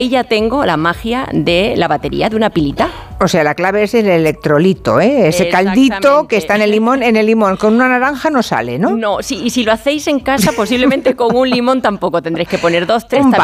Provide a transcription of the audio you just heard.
y ya tengo la magia de la batería de una pilita. O sea, la clave es el electrolito, ¿eh? Ese caldito que está en el limón. En el limón con una naranja no sale, ¿no? No, sí, y si lo hacéis en casa, posiblemente con un limón tampoco tendréis que poner 2, 3.